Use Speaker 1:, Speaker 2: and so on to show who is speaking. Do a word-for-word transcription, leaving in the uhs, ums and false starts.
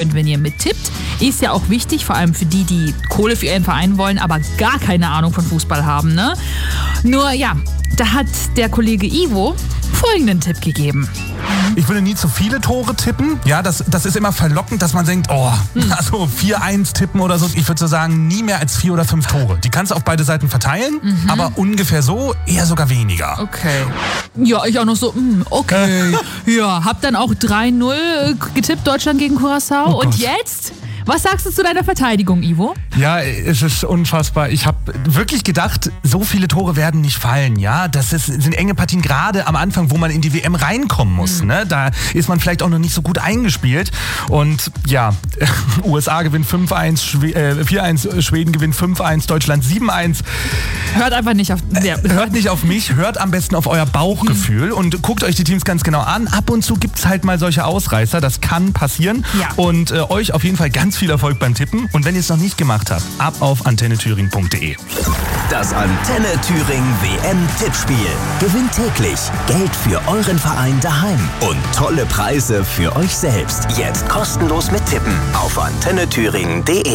Speaker 1: Prozent, wenn ihr mittippt. Ist ja auch wichtig, vor allem für die, die Kohle für ihren Verein wollen, aber gar keine Ahnung von Fußball haben, ne? Nur ja, da hat der Kollege Ivo folgenden Tipp gegeben.
Speaker 2: Ich würde nie zu viele Tore tippen. Ja, das, das ist immer verlockend, dass man denkt, oh, hm. also vier eins tippen oder so. Ich würde so sagen, nie mehr als vier oder fünf Tore. Die kannst du auf beide Seiten verteilen, mhm. aber ungefähr so, eher sogar weniger.
Speaker 1: Okay. Ja, ich auch noch so, mh, okay. Ja, hab dann auch drei null getippt, Deutschland gegen Curaçao.
Speaker 2: Oh
Speaker 1: Und jetzt? Was sagst du zu deiner Verteidigung, Ivo?
Speaker 2: Ja, es ist unfassbar. Ich habe wirklich gedacht, so viele Tore werden nicht fallen. Ja, das ist, sind enge Partien, gerade am Anfang, wo man in die W M reinkommen muss. Mhm. Ne? Da ist man vielleicht auch noch nicht so gut eingespielt. Und ja, U S A gewinnt fünf eins, Schwe- äh, vier eins, Schweden gewinnt fünf eins, Deutschland sieben eins.
Speaker 1: Hört einfach nicht auf... Ja.
Speaker 2: Äh, hört nicht auf mich, hört am besten auf euer Bauchgefühl mhm. und guckt euch die Teams ganz genau an. Ab und zu gibt es halt mal solche Ausreißer, das kann passieren. Ja. Und äh, euch auf jeden Fall ganz viel Erfolg beim Tippen. Und wenn ihr es noch nicht gemacht habt, ab auf antenne thüringen punkt de.
Speaker 3: Das Antenne Thüringen W M-Tippspiel. Gewinnt täglich Geld für euren Verein daheim und tolle Preise für euch selbst. Jetzt kostenlos mit Tippen auf antenne thüringen punkt de.